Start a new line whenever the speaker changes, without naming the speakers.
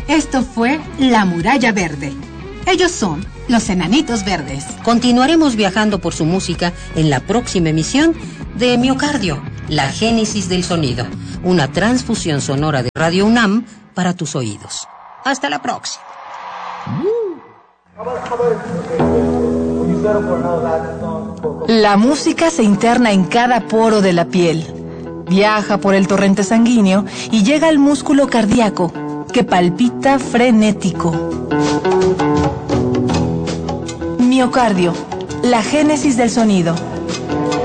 Esto fue La Muralla Verde. Ellos son los Enanitos Verdes.
Continuaremos viajando por su música en la próxima emisión de Miocardio, la génesis del sonido. Una transfusión sonora de Radio UNAM para tus oídos. Hasta la próxima.
La música se interna en cada poro de la piel. Viaja por el torrente sanguíneo y llega al músculo cardíaco, que palpita frenético. Miocardio, la génesis del sonido.